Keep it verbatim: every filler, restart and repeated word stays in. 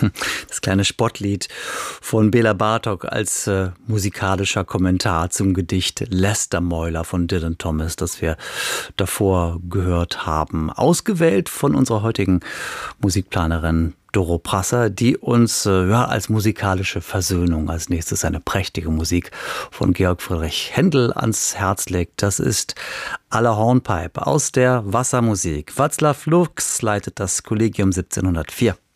Das kleine Spottlied von Bela Bartok als äh, musikalischer Kommentar zum Gedicht Lästermäuler von Dylan Thomas, das wir davor gehört haben. Ausgewählt von unserer heutigen Musikplanerin Doro Prasser, die uns äh, ja, als musikalische Versöhnung als nächstes eine prächtige Musik von Georg Friedrich Händel ans Herz legt. Das ist Alle Hornpipe aus der Wassermusik. Václav Lux leitet das Kollegium siebzehnhundertvier.